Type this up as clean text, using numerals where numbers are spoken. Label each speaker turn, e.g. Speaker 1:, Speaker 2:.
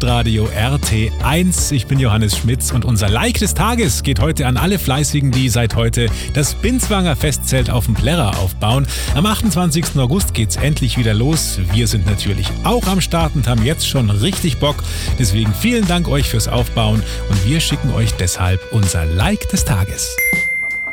Speaker 1: Hitradio RT1. Ich bin Johannes Schmitz und unser Like des Tages geht heute an alle Fleißigen, die seit heute das Binswanger Festzelt auf dem Plärrer aufbauen. Am 28. August geht's endlich wieder los. Wir sind natürlich auch am Start und haben jetzt schon richtig Bock. Deswegen vielen Dank euch fürs Aufbauen und wir schicken euch deshalb unser Like des Tages.